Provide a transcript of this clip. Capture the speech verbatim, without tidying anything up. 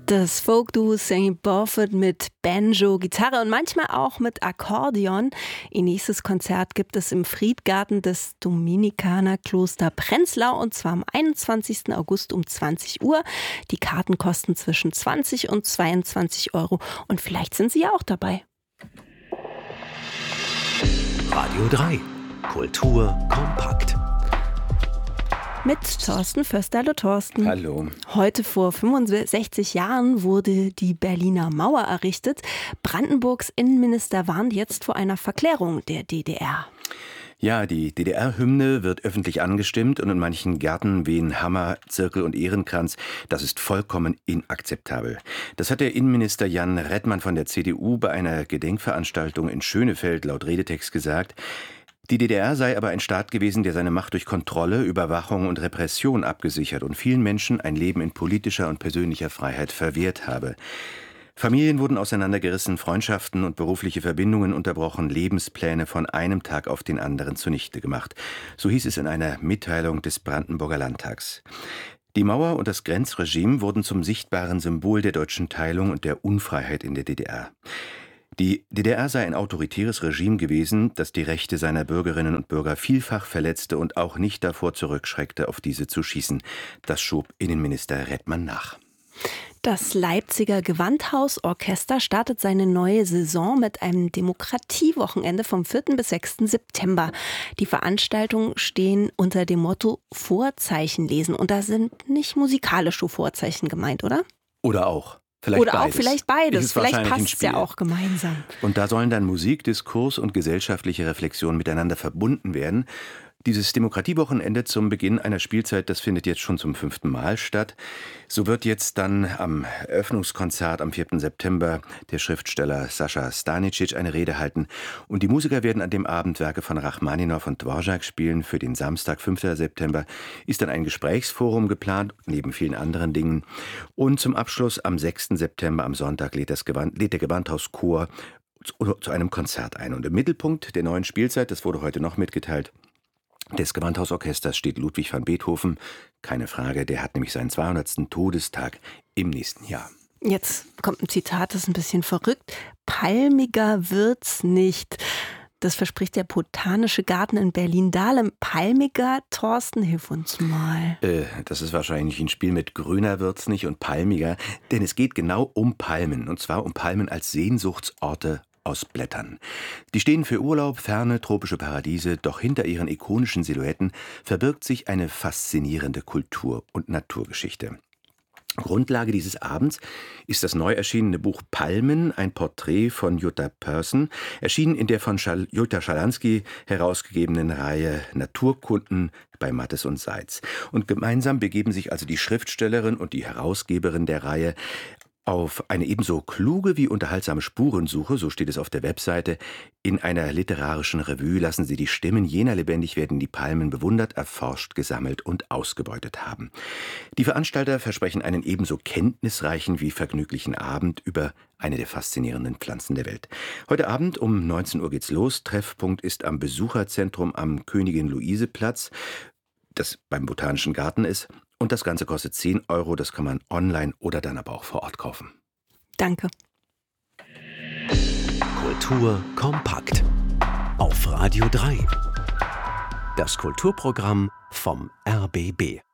Das Folk-Duo Saint Beaufort mit Banjo, Gitarre und manchmal auch mit Akkordeon. Ihr nächstes Konzert gibt es im Friedgarten des Dominikanerkloster Prenzlau und zwar am einundzwanzigsten August um zwanzig Uhr. Die Karten kosten zwischen zwanzig und zweiundzwanzig Euro und vielleicht sind Sie ja auch dabei. Radio drei. Kultur kompakt. Mit Thorsten Förster. Hallo Thorsten. Hallo. Heute vor fünfundsechzig Jahren wurde die Berliner Mauer errichtet. Brandenburgs Innenminister warnt jetzt vor einer Verklärung der D D R. Ja, die D D R-Hymne wird öffentlich angestimmt und in manchen Gärten wehen Hammer, Zirkel und Ehrenkranz. Das ist vollkommen inakzeptabel. Das hat der Innenminister Jan Redmann von der C D U bei einer Gedenkveranstaltung in Schönefeld laut Redetext gesagt. Die D D R sei aber ein Staat gewesen, der seine Macht durch Kontrolle, Überwachung und Repression abgesichert und vielen Menschen ein Leben in politischer und persönlicher Freiheit verwehrt habe. Familien wurden auseinandergerissen, Freundschaften und berufliche Verbindungen unterbrochen, Lebenspläne von einem Tag auf den anderen zunichte gemacht. So hieß es in einer Mitteilung des Brandenburger Landtags. Die Mauer und das Grenzregime wurden zum sichtbaren Symbol der deutschen Teilung und der Unfreiheit in der D D R. Die D D R sei ein autoritäres Regime gewesen, das die Rechte seiner Bürgerinnen und Bürger vielfach verletzte und auch nicht davor zurückschreckte, auf diese zu schießen. Das schob Innenminister Redmann nach. Das Leipziger Gewandhausorchester startet seine neue Saison mit einem Demokratiewochenende vom vierten bis sechsten September. Die Veranstaltungen stehen unter dem Motto Vorzeichen lesen. Und da sind nicht musikalische Vorzeichen gemeint, oder? Oder auch. Vielleicht Oder beides. auch vielleicht beides. Vielleicht passt es Spiel. ja auch gemeinsam. Und da sollen dann Musik, Diskurs und gesellschaftliche Reflexion miteinander verbunden werden. Dieses Demokratiewochenende zum Beginn einer Spielzeit, das findet jetzt schon zum fünften Mal statt. So wird jetzt dann am Eröffnungskonzert am vierten September der Schriftsteller Sascha Stanicic eine Rede halten. Und die Musiker werden an dem Abend Werke von Rachmaninow und Dvorak spielen. Für den Samstag, fünften September, ist dann ein Gesprächsforum geplant, neben vielen anderen Dingen. Und zum Abschluss am sechsten September, am Sonntag, lädt, das Gewand, lädt der Gewandhauschor zu einem Konzert ein. Und im Mittelpunkt der neuen Spielzeit, das wurde heute noch mitgeteilt, des Gewandhausorchesters steht Ludwig van Beethoven. Keine Frage, der hat nämlich seinen zweihundertsten Todestag im nächsten Jahr. Jetzt kommt ein Zitat, das ist ein bisschen verrückt. Palmiger wird's nicht. Das verspricht der Botanische Garten in Berlin-Dahlem. Palmiger, Thorsten, hilf uns mal. Äh, das ist wahrscheinlich ein Spiel mit grüner wird's nicht und palmiger. Denn es geht genau um Palmen. Und zwar um Palmen als Sehnsuchtsorte aus Blättern. Die stehen für Urlaub, ferne, tropische Paradiese, doch hinter ihren ikonischen Silhouetten verbirgt sich eine faszinierende Kultur- und Naturgeschichte. Grundlage dieses Abends ist das neu erschienene Buch Palmen, ein Porträt von Jutta Persson, erschienen in der von Schal- Jutta Schalansky herausgegebenen Reihe Naturkunden bei Mattes und Seitz. Und gemeinsam begeben sich also die Schriftstellerin und die Herausgeberin der Reihe auf eine ebenso kluge wie unterhaltsame Spurensuche, so steht es auf der Webseite. In einer literarischen Revue lassen sie die Stimmen jener lebendig werden, die Palmen bewundert, erforscht, gesammelt und ausgebeutet haben. Die Veranstalter versprechen einen ebenso kenntnisreichen wie vergnüglichen Abend über eine der faszinierenden Pflanzen der Welt. Heute Abend um neunzehn Uhr geht's los. Treffpunkt ist am Besucherzentrum am Königin-Luise-Platz, das beim Botanischen Garten ist. Und das Ganze kostet zehn Euro, das kann man online oder dann aber auch vor Ort kaufen. Danke. Kultur kompakt. Auf Radio drei. Das Kulturprogramm vom R B B.